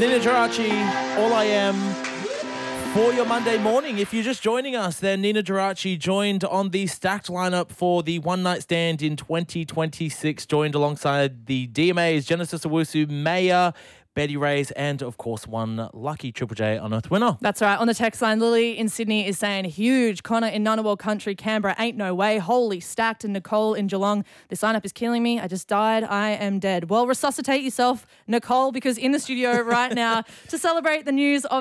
Nina Geraci, All I Am, for your Monday morning. If you're just joining us, then Nina Geraci joined on the stacked lineup for the One Night Stand in 2026, joined alongside the DMAs, Genesis Owusu, Maya, Betty Reyes, and of course one lucky Triple J Unearthed winner. That's right. On the text line, Lily in Sydney is saying huge. Connor in Ngunnawal Country, Canberra, ain't no way. Holy stacked. And Nicole in Geelong, this lineup is killing me. I just died. I am dead. Well, resuscitate yourself, Nicole, because in the studio right now to celebrate the news of